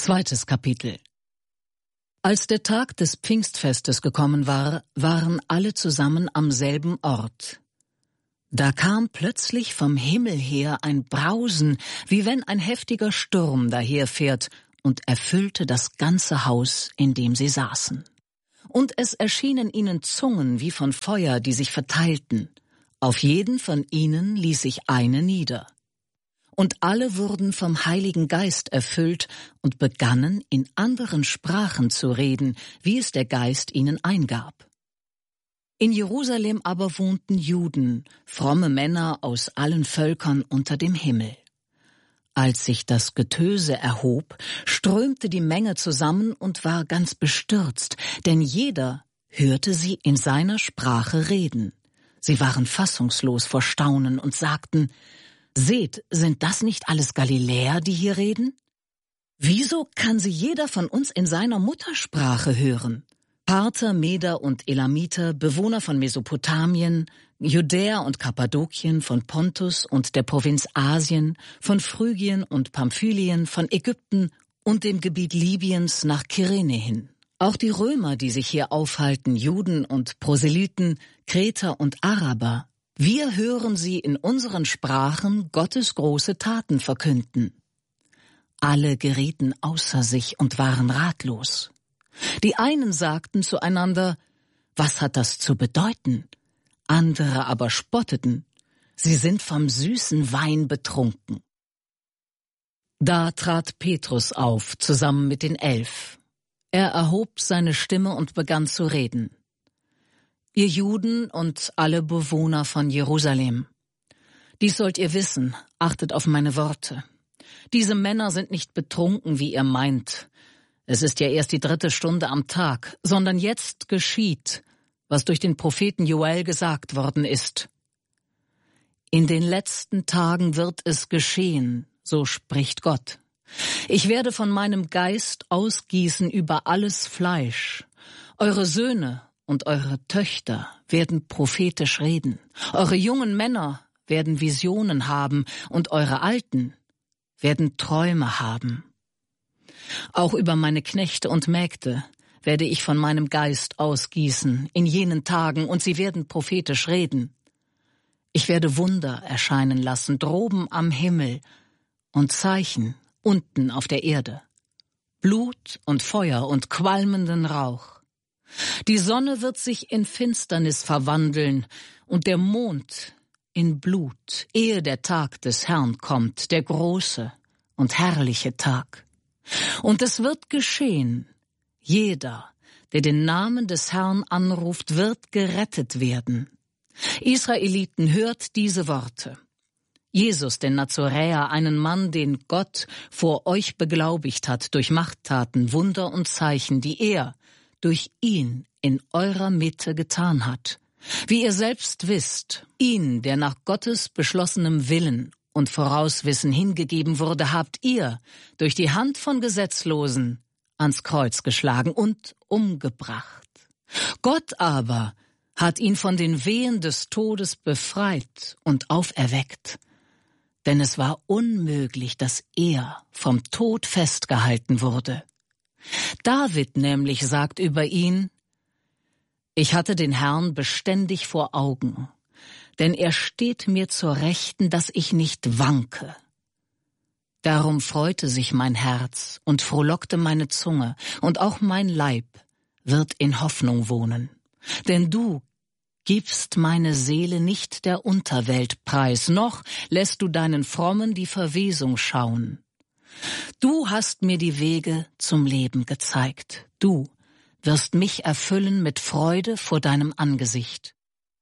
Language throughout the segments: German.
2. Kapitel. Als der Tag des Pfingstfestes gekommen war, waren alle zusammen am selben Ort. Da kam plötzlich vom Himmel her ein Brausen, wie wenn ein heftiger Sturm daherfährt, und erfüllte das ganze Haus, in dem sie saßen. Und es erschienen ihnen Zungen wie von Feuer, die sich verteilten. Auf jeden von ihnen ließ sich eine nieder. Und alle wurden vom Heiligen Geist erfüllt und begannen, in anderen Sprachen zu reden, wie es der Geist ihnen eingab. In Jerusalem aber wohnten Juden, fromme Männer aus allen Völkern unter dem Himmel. Als sich das Getöse erhob, strömte die Menge zusammen und war ganz bestürzt, denn jeder hörte sie in seiner Sprache reden. Sie waren fassungslos vor Staunen und sagten: »Seht, sind das nicht alles Galiläer, die hier reden? Wieso kann sie jeder von uns in seiner Muttersprache hören? Parther, Meder und Elamiter, Bewohner von Mesopotamien, Judäa und Kappadokien, von Pontus und der Provinz Asien, von Phrygien und Pamphylien, von Ägypten und dem Gebiet Libyens nach Kyrene hin. Auch die Römer, die sich hier aufhalten, Juden und Proselyten, Kreter und Araber, wir hören sie in unseren Sprachen Gottes große Taten verkünden.« Alle gerieten außer sich und waren ratlos. Die einen sagten zueinander: »Was hat das zu bedeuten?« Andere aber spotteten: »Sie sind vom süßen Wein betrunken.« Da trat Petrus auf, zusammen mit den 11. Er erhob seine Stimme und begann zu reden: »Ihr Juden und alle Bewohner von Jerusalem, dies sollt ihr wissen, achtet auf meine Worte. Diese Männer sind nicht betrunken, wie ihr meint. Es ist ja erst die 3. Stunde am Tag, sondern jetzt geschieht, was durch den Propheten Joel gesagt worden ist. In den letzten Tagen wird es geschehen, so spricht Gott. Ich werde von meinem Geist ausgießen über alles Fleisch. Eure Söhne und eure Töchter werden prophetisch reden. Eure jungen Männer werden Visionen haben und eure Alten werden Träume haben. Auch über meine Knechte und Mägde werde ich von meinem Geist ausgießen in jenen Tagen, und sie werden prophetisch reden. Ich werde Wunder erscheinen lassen, droben am Himmel, und Zeichen unten auf der Erde. Blut und Feuer und qualmenden Rauch. Die Sonne wird sich in Finsternis verwandeln und der Mond in Blut, ehe der Tag des Herrn kommt, der große und herrliche Tag. Und es wird geschehen, jeder, der den Namen des Herrn anruft, wird gerettet werden. Israeliten, hört diese Worte. Jesus, den Nazoräer, einen Mann, den Gott vor euch beglaubigt hat durch Machttaten, Wunder und Zeichen, die er durch ihn in eurer Mitte getan hat. Wie ihr selbst wisst, ihn, der nach Gottes beschlossenem Willen und Vorauswissen hingegeben wurde, habt ihr durch die Hand von Gesetzlosen ans Kreuz geschlagen und umgebracht. Gott aber hat ihn von den Wehen des Todes befreit und auferweckt. Denn es war unmöglich, dass er vom Tod festgehalten wurde. David nämlich sagt über ihn: Ich hatte den Herrn beständig vor Augen, denn er steht mir zur Rechten, dass ich nicht wanke. Darum freute sich mein Herz und frohlockte meine Zunge, und auch mein Leib wird in Hoffnung wohnen. Denn du gibst meine Seele nicht der Unterwelt preis, noch lässt du deinen Frommen die Verwesung schauen. Du hast mir die Wege zum Leben gezeigt. Du wirst mich erfüllen mit Freude vor deinem Angesicht.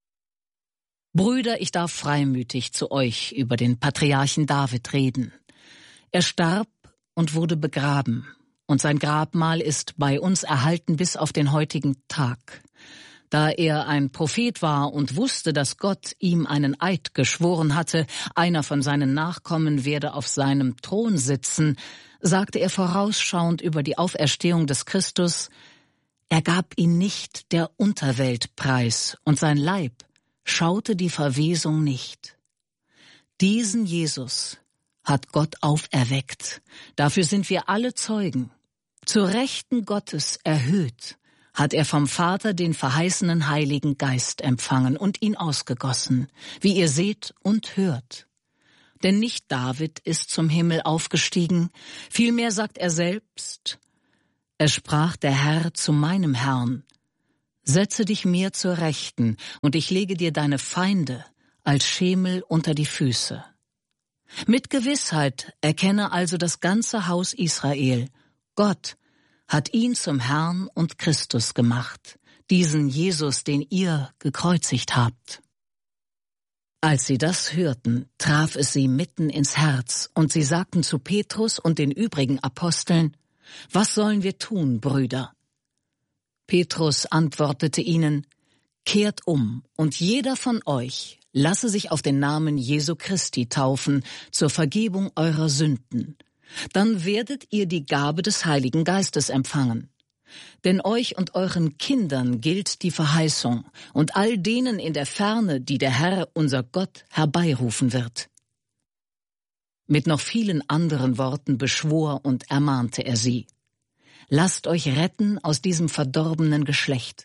Brüder, ich darf freimütig zu euch über den Patriarchen David reden. Er starb und wurde begraben, und sein Grabmal ist bei uns erhalten bis auf den heutigen Tag. Da er ein Prophet war und wusste, dass Gott ihm einen Eid geschworen hatte, einer von seinen Nachkommen werde auf seinem Thron sitzen, sagte er vorausschauend über die Auferstehung des Christus: Er gab ihn nicht der Unterwelt preis, und sein Leib schaute die Verwesung nicht. Diesen Jesus hat Gott auferweckt. Dafür sind wir alle Zeugen. Zur Rechten Gottes erhöht hat er vom Vater den verheißenen Heiligen Geist empfangen und ihn ausgegossen, wie ihr seht und hört. Denn nicht David ist zum Himmel aufgestiegen, vielmehr sagt er selbst, es sprach der Herr zu meinem Herrn, setze dich mir zur Rechten, und ich lege dir deine Feinde als Schemel unter die Füße. Mit Gewissheit erkenne also das ganze Haus Israel, Gott hat ihn zum Herrn und Christus gemacht, diesen Jesus, den ihr gekreuzigt habt. Als sie das hörten, traf es sie mitten ins Herz, und sie sagten zu Petrus und den übrigen Aposteln, was sollen wir tun, Brüder? Petrus antwortete ihnen, kehrt um, und jeder von euch lasse sich auf den Namen Jesu Christi taufen zur Vergebung eurer Sünden. Dann werdet ihr die Gabe des Heiligen Geistes empfangen. Denn euch und euren Kindern gilt die Verheißung und all denen in der Ferne, die der Herr, unser Gott, herbeirufen wird. Mit noch vielen anderen Worten beschwor und ermahnte er sie. Lasst euch retten aus diesem verdorbenen Geschlecht.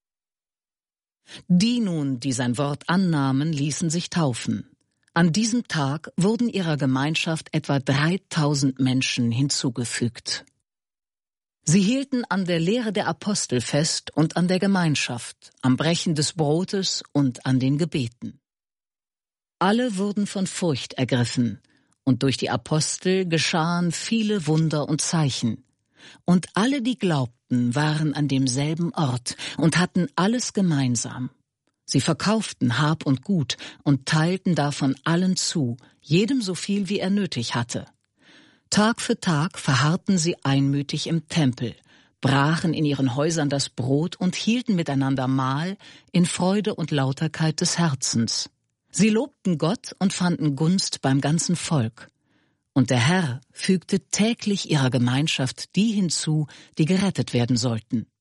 Die nun, die sein Wort annahmen, ließen sich taufen. An diesem Tag wurden ihrer Gemeinschaft etwa 3000 Menschen hinzugefügt. Sie hielten an der Lehre der Apostel fest und an der Gemeinschaft, am Brechen des Brotes und an den Gebeten. Alle wurden von Furcht ergriffen, und durch die Apostel geschahen viele Wunder und Zeichen. Und alle, die glaubten, waren an demselben Ort und hatten alles gemeinsam. Sie verkauften Hab und Gut und teilten davon allen zu, jedem so viel, wie er nötig hatte. Tag für Tag verharrten sie einmütig im Tempel, brachen in ihren Häusern das Brot und hielten miteinander Mahl in Freude und Lauterkeit des Herzens. Sie lobten Gott und fanden Gunst beim ganzen Volk. Und der Herr fügte täglich ihrer Gemeinschaft die hinzu, die gerettet werden sollten.